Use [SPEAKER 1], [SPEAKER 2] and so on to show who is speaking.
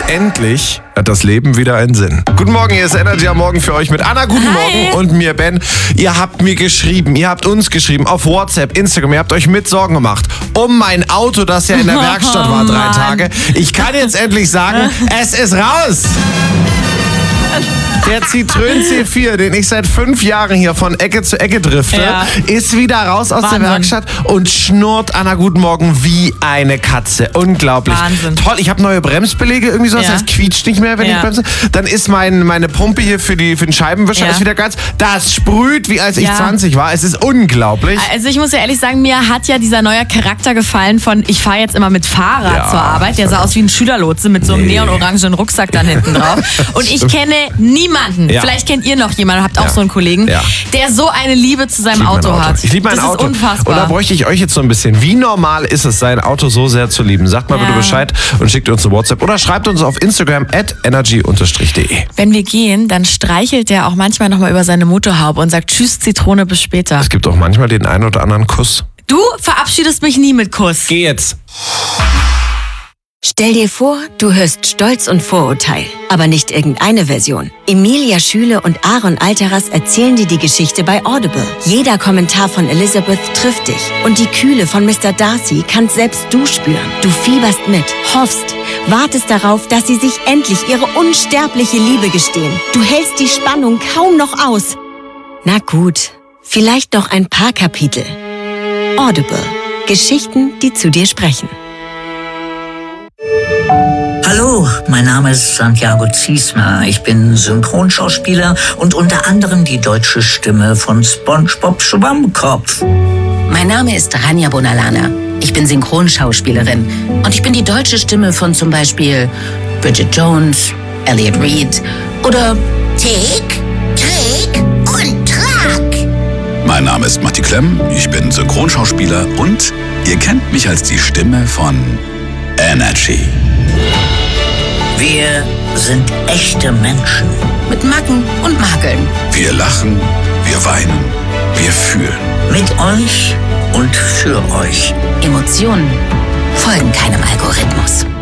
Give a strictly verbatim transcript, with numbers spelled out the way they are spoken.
[SPEAKER 1] endlich hat das Leben wieder einen Sinn. Guten Morgen, hier ist Energy am Morgen für euch mit Anna. Guten
[SPEAKER 2] Hi.
[SPEAKER 1] Morgen und mir, Ben. Ihr habt mir geschrieben, ihr habt uns geschrieben auf WhatsApp, Instagram. Ihr habt euch mit Sorgen gemacht um mein Auto, das ja in der Werkstatt war drei
[SPEAKER 2] Mann.
[SPEAKER 1] Tage. Ich kann jetzt endlich sagen, es ist raus. Der Citroën C vier, den ich seit fünf Jahren hier von Ecke zu Ecke drifte,
[SPEAKER 2] Ja.
[SPEAKER 1] ist wieder raus aus
[SPEAKER 2] Wahnsinn.
[SPEAKER 1] der Werkstatt und schnurrt Anna Guten Morgen wie eine Katze. Unglaublich.
[SPEAKER 2] Wahnsinn.
[SPEAKER 1] Toll, ich habe neue Bremsbeläge, irgendwie so, das
[SPEAKER 2] Ja.
[SPEAKER 1] heißt quietscht nicht mehr, wenn
[SPEAKER 2] Ja.
[SPEAKER 1] ich bremse. Dann ist mein, meine Pumpe hier für, die, für den Scheibenwischer
[SPEAKER 2] Ja.
[SPEAKER 1] ist wieder ganz, das sprüht, wie als ich
[SPEAKER 2] Ja.
[SPEAKER 1] zwanzig war. Es ist unglaublich.
[SPEAKER 2] Also ich muss ja ehrlich sagen, mir hat ja dieser neue Charakter gefallen von, ich fahre jetzt immer mit Fahrrad
[SPEAKER 1] Ja,
[SPEAKER 2] zur Arbeit. Der sah aus wie ein Schülerlotse mit so einem
[SPEAKER 1] Nee.
[SPEAKER 2] neonorangen Rucksack dann hinten drauf. Und ich
[SPEAKER 1] Stimmt.
[SPEAKER 2] kenne niemanden,
[SPEAKER 1] Ja.
[SPEAKER 2] vielleicht kennt ihr noch jemanden, habt auch
[SPEAKER 1] Ja.
[SPEAKER 2] so einen Kollegen,
[SPEAKER 1] Ja.
[SPEAKER 2] der so eine Liebe zu seinem
[SPEAKER 1] Ich lieb mein
[SPEAKER 2] Auto, hat.
[SPEAKER 1] Ich liebe mein
[SPEAKER 2] das
[SPEAKER 1] Auto.
[SPEAKER 2] ist unfassbar.
[SPEAKER 1] Und da bräuchte ich euch jetzt so ein bisschen. Wie normal ist es, sein Auto so sehr zu lieben? Sagt mal
[SPEAKER 2] Ja.
[SPEAKER 1] bitte Bescheid und schickt uns eine WhatsApp oder schreibt uns auf Instagram at energy de.
[SPEAKER 2] Wenn wir gehen, dann streichelt der auch manchmal nochmal über seine Motorhaube und sagt, tschüss Zitrone, bis später.
[SPEAKER 1] Es gibt auch manchmal den einen oder anderen Kuss.
[SPEAKER 2] Du verabschiedest mich nie mit Kuss.
[SPEAKER 1] Geh jetzt.
[SPEAKER 3] Stell dir vor, du hörst Stolz und Vorurteil, aber nicht irgendeine Version. Emilia Schüle und Aaron Alteras erzählen dir die Geschichte bei Audible. Jeder Kommentar von Elizabeth trifft dich und die Kühle von Mister Darcy kannst selbst du spüren. Du fieberst mit, hoffst, wartest darauf, dass sie sich endlich ihre unsterbliche Liebe gestehen. Du hältst die Spannung kaum noch aus. Na gut, vielleicht noch ein paar Kapitel. Audible. Geschichten, die zu dir sprechen.
[SPEAKER 4] Hallo, mein Name ist Santiago Ziesmer. Ich bin Synchronschauspieler und unter anderem die deutsche Stimme von SpongeBob Schwammkopf.
[SPEAKER 5] Mein Name ist Rania Bonalana. Ich bin Synchronschauspielerin und ich bin die deutsche Stimme von zum Beispiel Bridget Jones, Elliot Reed oder Tick, Trick und Track.
[SPEAKER 6] Mein Name ist Matti Klemm, ich bin Synchronschauspieler und ihr kennt mich als die Stimme von Energy.
[SPEAKER 4] Wir sind echte Menschen.
[SPEAKER 5] Mit Macken und Makeln.
[SPEAKER 6] Wir lachen, wir weinen, wir fühlen.
[SPEAKER 4] Mit euch und für euch.
[SPEAKER 5] Emotionen folgen keinem Algorithmus.